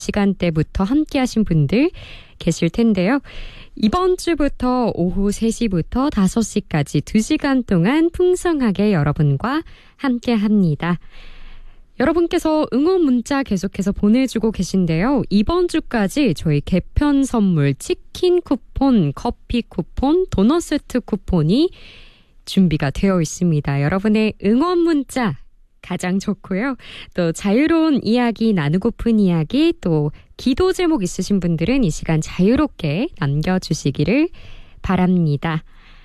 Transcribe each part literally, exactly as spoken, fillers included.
시간대부터 함께 하신 분들 계실 텐데요. 이번 주부터 오후 세 시부터 다섯 시까지 두 시간 동안 풍성하게 여러분과 함께 합니다. 여러분께서 응원 문자 계속해서 보내주고 계신데요. 이번 주까지 저희 개편 선물 치킨 쿠폰, 커피 쿠폰, 도넛 세트 쿠폰이 준비가 되어 있습니다. 여러분의 응원 문자 가장 좋고요. 또 자유로운 이야기, 나누고픈 이야기, 또 기도 제목 있으신 분들은 이 시간 자유롭게 남겨주시기를 바랍니다.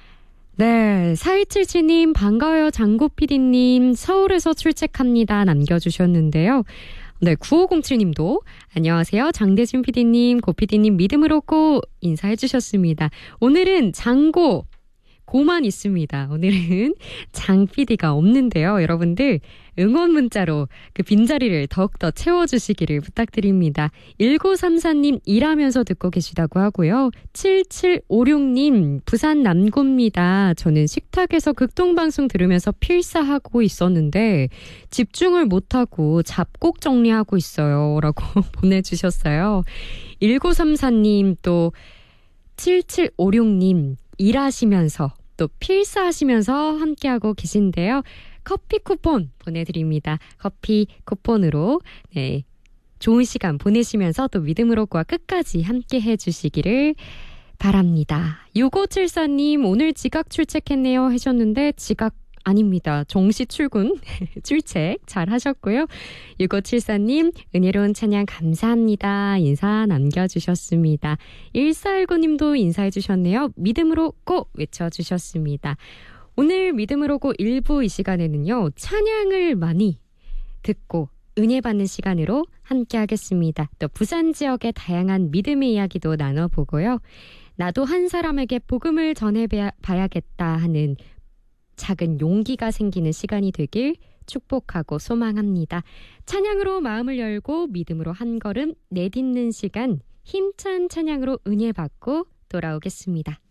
네, 사이칠칠 님 반가워요. 장고 피디님 서울에서 출첵합니다 남겨주셨는데요. 네, 구오공칠 님도 안녕하세요. 장대진 피디님, 고 피디님 믿음으로 고 인사해 주셨습니다. 오늘은 장고 고만 있습니다. 오늘은 장 피디가 없는데요. 여러분들 응원 문자로 그 빈자리를 더욱더 채워주시기를 부탁드립니다. 일구삼사 님 일하면서 듣고 계시다고 하고요. 칠칠오육 님 부산 남구입니다. 저는 식탁에서 극동방송 들으면서 필사하고 있었는데 집중을 못하고 잡곡 정리하고 있어요. 라고 보내주셨어요. 일구삼사 님 또 칠칠오육 님 일하시면서 또 필사하시면서 함께하고 계신데요. 커피 쿠폰 보내드립니다. 커피 쿠폰으로 네, 좋은 시간 보내시면서 또 믿음으로과 끝까지 함께 해주시기를 바랍니다. 육오칠사 님 오늘 지각 출첵했네요 하셨는데 지각 아닙니다. 정시 출근 출첵 잘 하셨고요. 육오칠사 님 은혜로운 찬양 감사합니다. 인사 남겨주셨습니다. 일사일구 님도 인사해 주셨네요. 믿음으로 꼭 외쳐주셨습니다. 오늘 믿음으로 고 일 부 이 시간에는요. 찬양을 많이 듣고 은혜 받는 시간으로 함께 하겠습니다. 또 부산 지역의 다양한 믿음의 이야기도 나눠보고요. 나도 한 사람에게 복음을 전해봐야겠다 하는 작은 용기가 생기는 시간이 되길 축복하고 소망합니다. 찬양으로 마음을 열고 믿음으로 한 걸음 내딛는 시간 힘찬 찬양으로 은혜 받고 돌아오겠습니다.